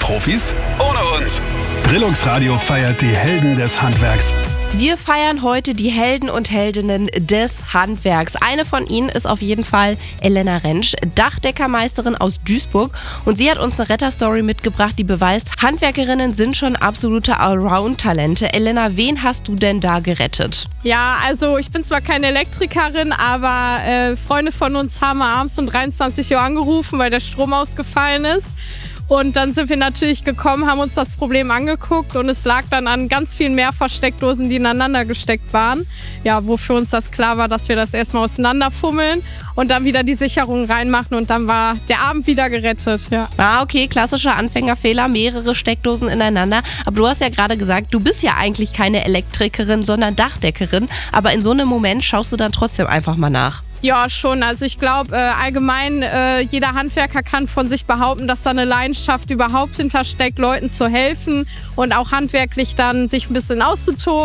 Profis ohne uns. Brillux Radio feiert die Helden des Handwerks. Wir feiern heute die Helden und Heldinnen des Handwerks. Eine von ihnen ist auf jeden Fall Elena Rentsch, Dachdeckermeisterin aus Duisburg. Und sie hat uns eine Retterstory mitgebracht, die beweist, Handwerkerinnen sind schon absolute Allround-Talente. Elena, wen hast du denn da gerettet? Ja, also ich bin zwar keine Elektrikerin, aber Freunde von uns haben abends um 23 Uhr angerufen, weil der Strom ausgefallen ist. Und dann sind wir natürlich gekommen, haben uns das Problem angeguckt und es lag dann an ganz vielen Mehrfachsteckdosen, die ineinander gesteckt waren. Ja, wofür uns das klar war, dass wir das erstmal auseinanderfummeln und dann wieder die Sicherung reinmachen und dann war der Abend wieder gerettet. Ja. Okay, klassischer Anfängerfehler, mehrere Steckdosen ineinander. Aber du hast ja gerade gesagt, du bist ja eigentlich keine Elektrikerin, sondern Dachdeckerin. Aber in so einem Moment schaust du dann trotzdem einfach mal nach. Ja, schon. Also ich glaube, allgemein, jeder Handwerker kann von sich behaupten, dass da eine Leidenschaft überhaupt hintersteckt, Leuten zu helfen und auch handwerklich dann sich ein bisschen auszutoben.